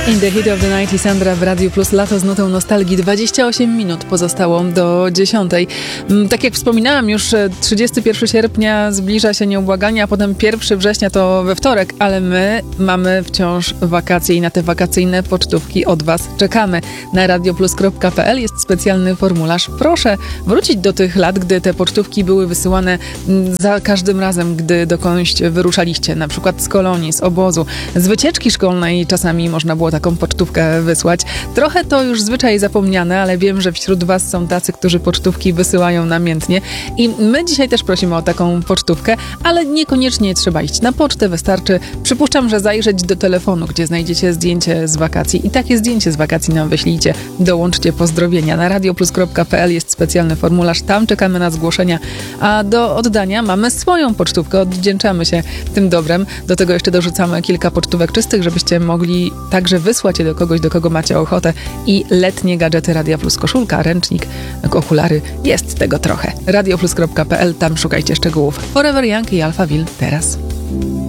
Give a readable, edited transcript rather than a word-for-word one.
In the Heat of the Night i Sandra w Radiu Plus. Lato z nutą nostalgii. 28 minut pozostało do 10. Tak jak wspominałam, już 31 sierpnia zbliża się nieubłaganie, a potem 1 września to we wtorek, ale my mamy wciąż wakacje i na te wakacyjne pocztówki od Was czekamy. Na radioplus.pl jest specjalny formularz. Proszę wrócić do tych lat, gdy te pocztówki były wysyłane za każdym razem, gdy dokądś wyruszaliście, na przykład z kolonii, z obozu, z wycieczki szkolnej. Czasami można było taką pocztówkę wysłać. Trochę to już zwyczaj zapomniane, ale wiem, że wśród Was są tacy, którzy pocztówki wysyłają namiętnie i my dzisiaj też prosimy o taką pocztówkę, ale niekoniecznie trzeba iść na pocztę, wystarczy, przypuszczam, że zajrzeć do telefonu, gdzie znajdziecie zdjęcie z wakacji i takie zdjęcie z wakacji nam wyślijcie, dołączcie pozdrowienia. Na radioplus.pl jest specjalny formularz, tam czekamy na zgłoszenia, a do oddania mamy swoją pocztówkę, odwdzięczamy się tym dobrem. Do tego jeszcze dorzucamy kilka pocztówek czystych, żebyście mogli także wysłać je do kogoś, do kogo macie ochotę i letnie gadżety Radia Plus, koszulka, ręcznik, okulary, jest tego trochę. radioplus.pl, tam szukajcie szczegółów. Forever Young i Alphaville teraz.